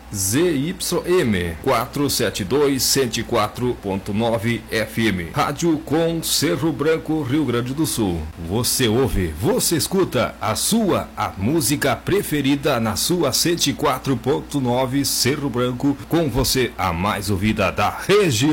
ZYM 472 104.9 FM. Rádio com Cerro Branco, Rio Grande do Sul. Você ouve, você escuta a música preferida na sua 104.9 Cerro Branco, com você a mais ouvida da região.